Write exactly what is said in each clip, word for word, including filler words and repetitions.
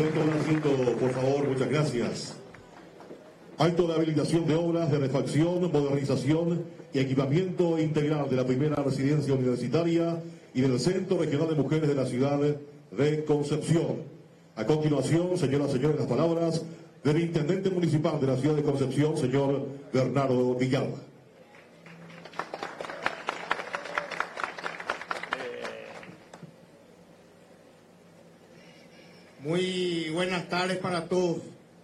Pueden tomar asiento, por favor, muchas gracias. Acto de habilitación de obras de refacción, modernización y equipamiento integral de la primera residencia universitaria y del Centro Regional de Mujeres de la ciudad de Concepción. A continuación, señoras y señores, las palabras del Intendente Municipal de la ciudad de Concepción, señor Bernardo Villalba. Muy buenas tardes para todos.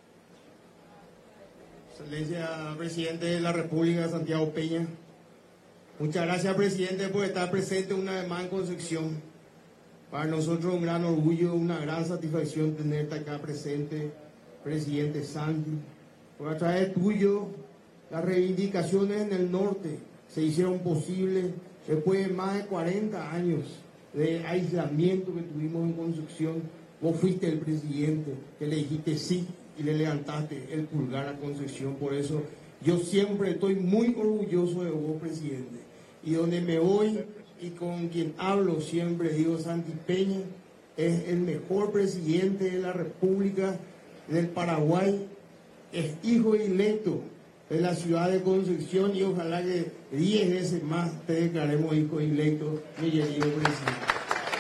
Excelencia Presidente de la República, Santiago Peña. Muchas gracias, Presidente, por estar presente una vez más en Concepción. Para nosotros un gran orgullo, una gran satisfacción tenerte acá presente, Presidente Santi. Por a través tuyo, las reivindicaciones en el norte se hicieron posibles después de más de cuarenta años de aislamiento que tuvimos en Concepción. Vos fuiste el presidente que le dijiste sí y le levantaste el pulgar a Concepción. Por eso yo siempre estoy muy orgulloso de vos, presidente. Y donde me voy y con quien hablo siempre digo, Santi Peña es el mejor presidente de la República del Paraguay, es hijo electo de la ciudad de Concepción y ojalá que diez veces más te declaremos hijo electo, mi querido presidente.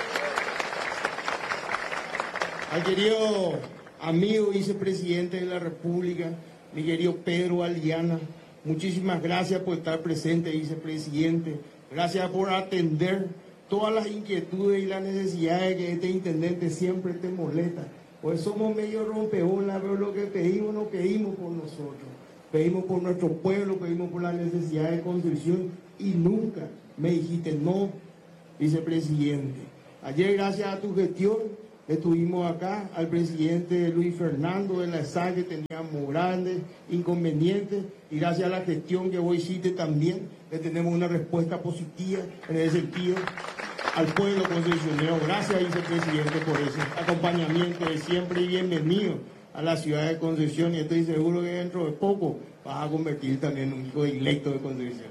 Al querido amigo vicepresidente de la República, mi querido Pedro Aliana, muchísimas gracias por estar presente, vicepresidente. Gracias por atender todas las inquietudes y las necesidades que este intendente siempre te molesta. Pues somos medio rompeolas, pero lo que pedimos no pedimos por nosotros. Pedimos por nuestro pueblo, pedimos por las necesidades de Concepción y nunca me dijiste no, vicepresidente. Ayer, gracias a tu gestión, estuvimos acá al presidente Luis Fernando de la S A, que teníamos grandes inconvenientes, y gracias a la gestión que vos hiciste también, le tenemos una respuesta positiva en ese sentido al pueblo concesionero. Gracias, vicepresidente, por ese acompañamiento de siempre y bienvenido a la ciudad de Concepción, y estoy seguro que dentro de poco vas a convertir también en un hijo electo de Concepción.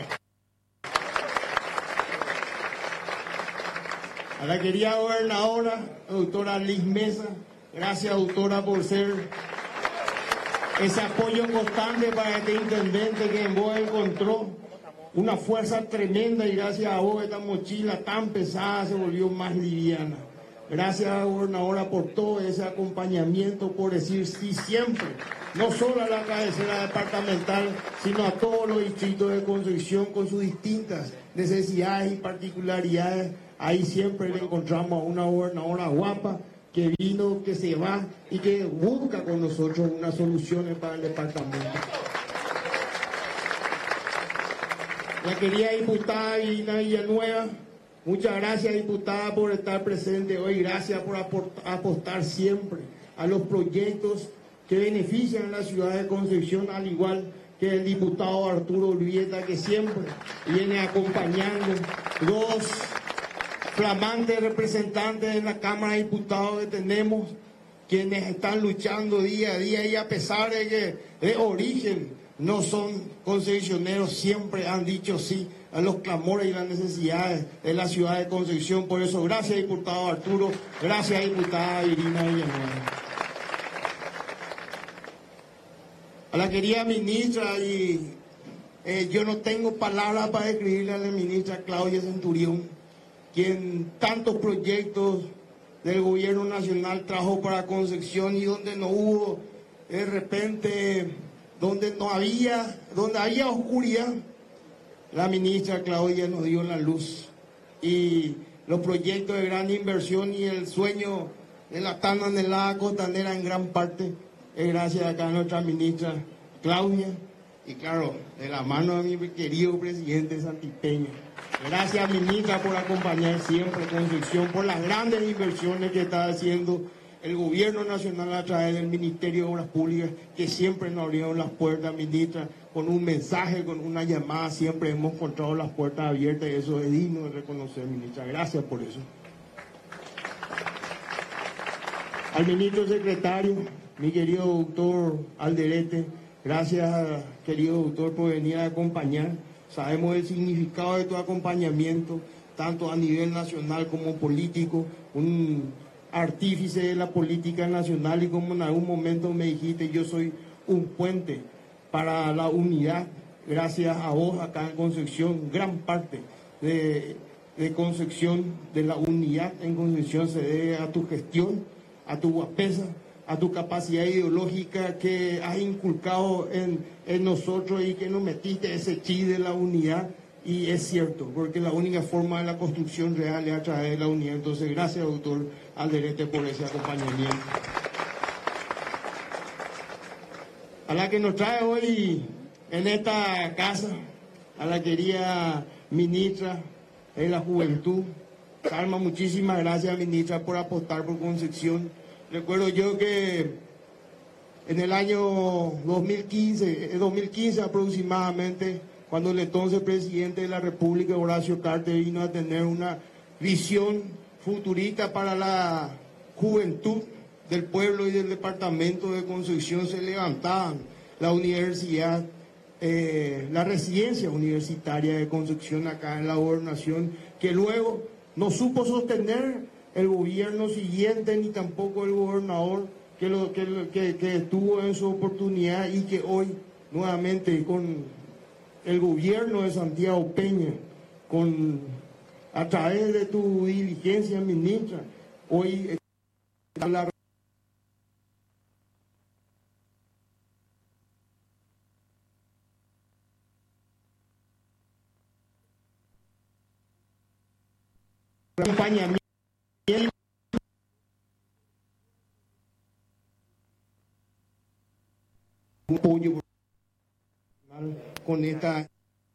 A la querida gobernadora, doctora Liz Mesa, gracias, doctora, por ser ese apoyo constante para este intendente que en vos encontró una fuerza tremenda, y gracias a vos esta mochila tan pesada se volvió más liviana. Gracias, gobernadora, por todo ese acompañamiento, por decir sí siempre, no solo a la cabecera departamental, sino a todos los distritos de Concepción con sus distintas necesidades y particularidades. Ahí siempre le encontramos a una gobernadora guapa que vino, que se va y que busca con nosotros unas soluciones para el departamento. La querida diputada Irina Villanueva, muchas gracias, diputada, por estar presente hoy. Gracias por apostar siempre a los proyectos que benefician a la ciudad de Concepción, al igual que el diputado Arturo Urbieta, que siempre viene acompañando los flamantes representantes de la Cámara de Diputados que tenemos, quienes están luchando día a día, y a pesar de que de origen no son concesioneros, siempre han dicho sí a los clamores y las necesidades de la ciudad de Concepción. Por eso, gracias, diputado Arturo, gracias, diputada Irina Villanueva. A la querida ministra, y eh, yo no tengo palabras para describirle a la ministra Claudia Centurión, quien tantos proyectos del gobierno nacional trajo para Concepción, y donde no hubo, de repente, donde no había, donde había oscuridad, la ministra Claudia nos dio la luz. Y los proyectos de gran inversión y el sueño de la tan anhelada costanera en gran parte es gracias acá a nuestra ministra Claudia, y claro, de la mano de mi querido presidente Santi Peña. Gracias, ministra, por acompañar siempre a Concepción, por las grandes inversiones que está haciendo el gobierno nacional a través del Ministerio de Obras Públicas, que siempre nos abrieron las puertas, ministra, con un mensaje, con una llamada, siempre hemos encontrado las puertas abiertas, y eso es digno de reconocer, ministra. Gracias por eso. Al ministro secretario, mi querido doctor Alderete, gracias, querido doctor, por venir a acompañar. Sabemos el significado de tu acompañamiento, tanto a nivel nacional como político, un artífice de la política nacional y como en algún momento me dijiste, yo soy un puente para la unidad, gracias a vos acá en Concepción, gran parte de, de Concepción, de la unidad en Concepción se debe a tu gestión, a tu guapesa, a tu capacidad ideológica que has inculcado en, en nosotros y que nos metiste ese chi de la unidad. Y es cierto, porque la única forma de la construcción real es a través de la unidad. Entonces, gracias, doctor Alderete, por ese acompañamiento. A la que nos trae hoy en esta casa, a la querida ministra de la Juventud, Karma, muchísimas gracias, ministra, por apostar por Concepción. Recuerdo yo que en el año dos mil quince, dos mil quince aproximadamente, cuando el entonces presidente de la República, Horacio Cartes, vino a tener una visión futurista para la juventud del pueblo y del departamento de Concepción, se levantaban la universidad, eh, la residencia universitaria de Concepción acá en la gobernación, que luego no supo sostener el gobierno siguiente, ni tampoco el gobernador que, lo, que, que, que estuvo en su oportunidad, y que hoy nuevamente con el gobierno de Santiago Peña, con, a través de tu diligencia, ministra, hoy está la acompañamiento un apoyo con esta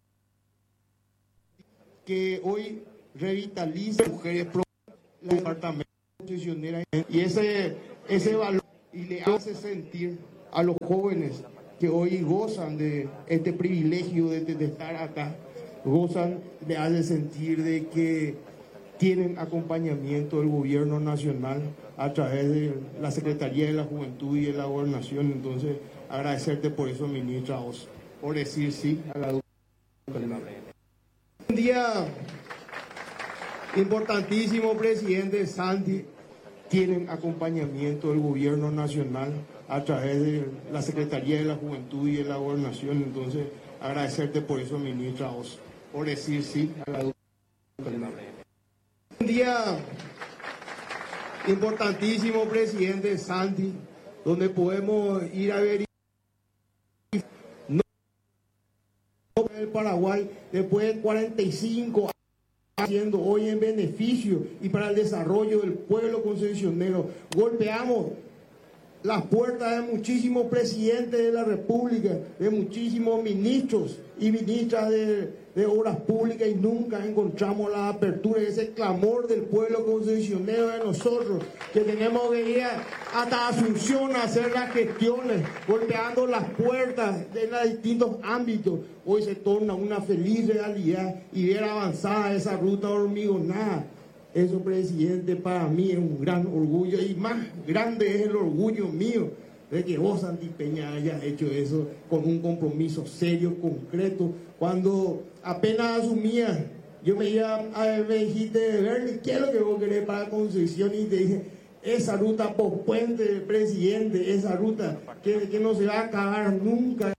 que hoy revitaliza mujeres la departamento concesionera y ese ese valor y le hace sentir a los jóvenes que hoy gozan de este privilegio de, de, de estar acá, gozan, le hace sentir de que tienen acompañamiento del gobierno nacional a través de la Secretaría de la Juventud y de la Gobernación. Entonces, agradecerte por eso, ministra, a vos, por decir sí a la educación. Un día importantísimo, presidente Santi, tienen acompañamiento del gobierno nacional a través de la Secretaría de la Juventud y de la Gobernación. Entonces, agradecerte por eso, ministra, a vos, por decir sí a la educación. Un día importantísimo, presidente Santi, donde podemos ir a ver no el Paraguay después de cuarenta y cinco años haciendo hoy en beneficio y para el desarrollo del pueblo concepcionero. Golpeamos las puertas de muchísimos presidentes de la República, de muchísimos ministros y ministras de, de obras públicas, y nunca encontramos la apertura, ese clamor del pueblo concepcionero de nosotros, que tenemos que ir hasta Asunción a hacer las gestiones, golpeando las puertas de los distintos ámbitos. Hoy se torna una feliz realidad y ver avanzada esa ruta hormigonada. Eso, presidente, para mí es un gran orgullo, y más grande es el orgullo mío de que vos, Santi Peña, hayas hecho eso con un compromiso serio, concreto. Cuando apenas asumía, yo me iba a, me dijiste, Bernie, ¿qué es lo que vos querés para Concepción? Y te dije, esa ruta pospuente, presidente, esa ruta que, que no se va a acabar nunca.